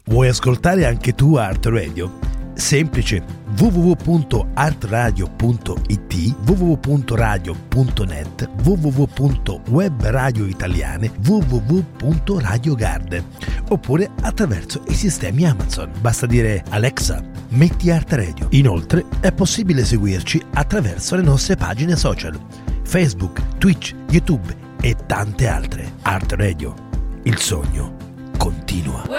Vuoi ascoltare anche tu Art Radio? Semplice: www.artradio.it, www.radio.net, www.webradioitaliane, www.radiogarden, oppure attraverso i sistemi Amazon. Basta dire: Alexa, metti Art Radio. Inoltre è possibile seguirci attraverso le nostre pagine social, Facebook, Twitch, YouTube e tante altre. Art Radio, il sogno continua.